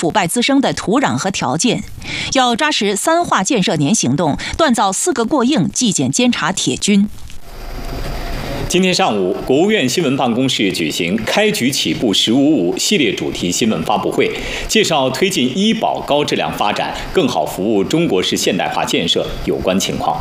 腐败滋生的土壤和条件，要抓实3化建设年行动，锻造4个过硬纪检监察铁军。 今天上午，国务院新闻办公室举行“开局起步1555”系列主题新闻发布会，介绍推进医保高质量发展、更好服务中国式现代化建设有关情况。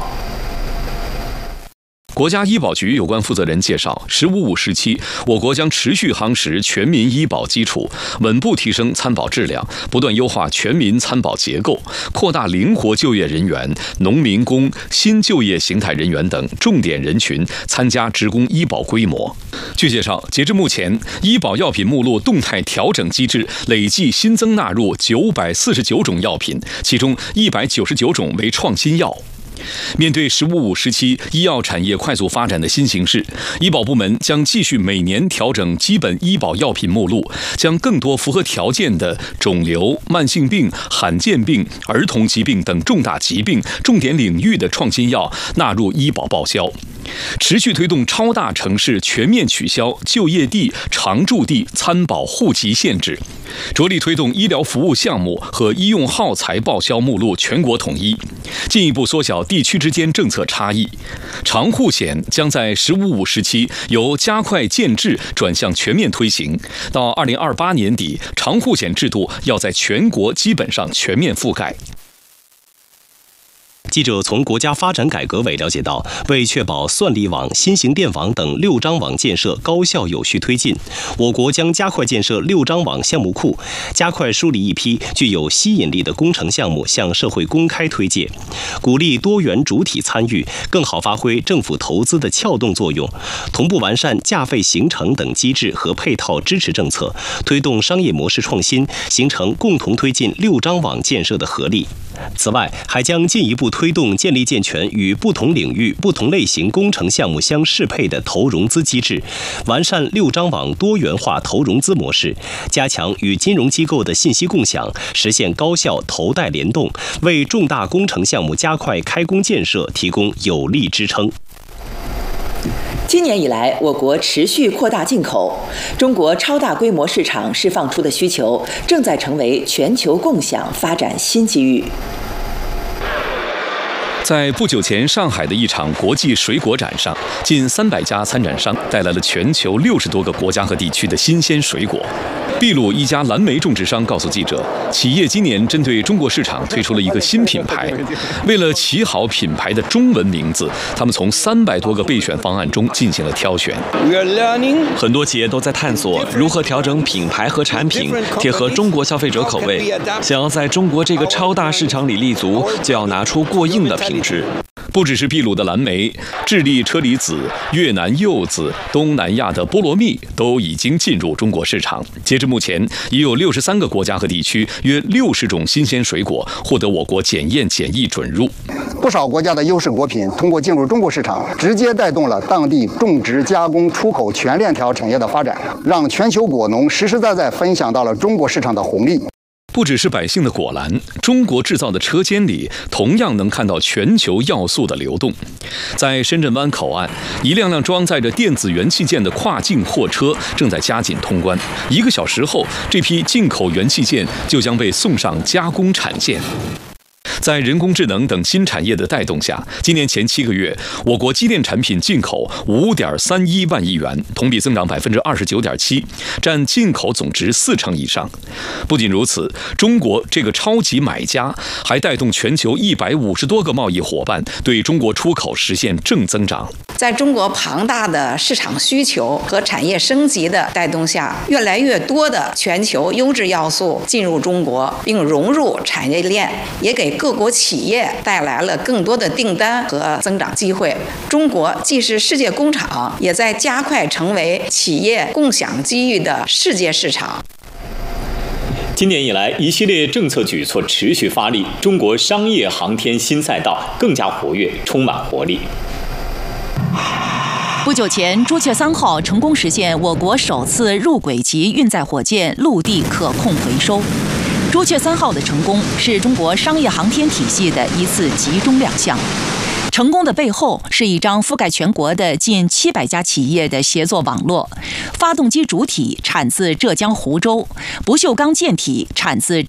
国家医保局有关负责人介绍，1555时期，我国将持续夯实全民医保基础，稳步提升参保质量，不断优化全民参保结构，扩大灵活就业人员、农民工、新就业形态人员等重点人群参加职工医保规模。据介绍，截至目前，医保药品目录动态调整机制累计新增纳入949种药品，其中199种为创新药。面对1555时期医药产业快速发展的新形势，医保部门将继续每年调整基本医保药品目录，将更多符合条件的肿瘤、慢性病、罕见病、儿童疾病等重大疾病重点领域的创新药纳入医保报销，持续推动超大城市全面取消就业地、常住地参保户籍限制，着力推动医疗服务项目和医用耗材报销目录全国统一，进一步缩小地区之间政策差异。长护险将在1555时期由加快建制转向全面推行，到2028年底，长护险制度要在全国基本上全面覆盖。 记者从国家发展改革委了解到，为确保算力网、新型电网等6张网建设高效有序推进，我国将加快建设6张网项目库，加快梳理一批具有吸引力的工程项目向社会公开推介，鼓励多元主体参与，更好发挥政府投资的撬动作用，同步完善价费形成等机制和配套支持政策，推动商业模式创新，形成共同推进6张网建设的合力。此外，还将进一步推动建立健全与不同领域、不同类型工程项目相适配的投融资机制，完善6张网多元化投融资模式，加强与金融机构的信息共享，实现高效投贷联动，为重大工程项目加快开工建设提供有力支撑。 今年以来，我国持续扩大进口，中国超大规模市场释放出的需求正在成为全球共享发展新机遇。 在不久前上海的一场国际水果展上，近300家参展商带来了全球60多个国家和地区的新鲜水果。秘鲁一家蓝莓种植商告诉记者，企业今年针对中国市场推出了一个新品牌。为了起好品牌的中文名字，他们从300多个备选方案中进行了挑选。 很多企业都在探索如何调整品牌和产品，贴合中国消费者口味。想要在中国这个超大市场里立足，就要拿出过硬的品质。 不只是秘鲁的蓝莓，智利车厘子、越南柚子、东南亚的菠萝蜜都已经进入中国市场。截至目前，已有63个国家和地区约60种新鲜水果获得我国检验检疫准入。 不少国家的优势果品通过进入中国市场，直接带动了当地种植、加工、出口全链条产业的发展，让全球果农实实在在分享到了中国市场的红利。 不只是百姓的果篮，中国制造的车间里同样能看到全球要素的流动。在深圳湾口岸，一辆辆装载着电子元器件的跨境货车正在加紧通关。1个小时后，这批进口元器件就将被送上加工产线。在人工智能等新产业的带动下，今年前7个月，我国机电产品进口5.31万亿元，同比增长29.7%，占进口总值40%以上。不仅如此，中国这个超级买家还带动全球150多个贸易伙伴对中国出口实现正增长。 在中国庞大的市场需求和产业升级的带动下，越来越多的全球优质要素进入中国，并融入产业链，也给各国企业带来了更多的订单和增长机会。中国既是世界工厂，也在加快成为企业共享机遇的世界市场。 今年以来，一系列政策举措持续发力，中国商业航天新赛道更加活跃，充满活力。 不久前，朱雀3号成功实现我国首次入轨级运载火箭陆地可控回收。朱雀3号的成功是中国商业航天体系的一次集中亮相。成功的背后是一张覆盖全国的近700家企业的协作网络。发动机主体产自浙江湖州，不锈钢舰体产自